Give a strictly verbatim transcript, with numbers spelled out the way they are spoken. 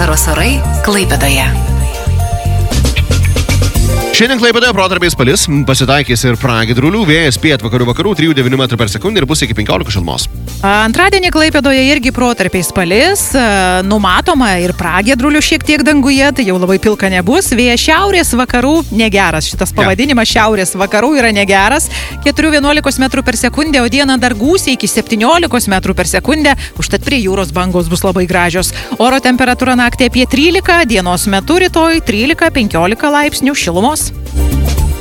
Vasaros orai Klaipėdoje. Šiandien Klaipėdoje protarpiais palis, pasitaikys ir pragiedrulių, vėjas pietvakarių vakarų trijų devynių metrų per sekundę ir bus iki penkiolikos šilumos. Antradienį Klaipėdoje irgi protarpiais palis, numatoma ir pragiedrulių šiek tiek danguje, tai jau labai pilka nebus. Vėjas šiaurės vakarų negeras, šitas pavadinimas ja. Šiaurės vakarų yra negeras, keturi vienuolikos metrų per sekundę, o dieną dar gūsiai iki septyniolikos metrų per sekundę, užtat prie jūros bangos bus labai gražios. Oro temperatūra naktį apie trylika, dienos metu rytoj trylika penkiolika laipsnių šilumos.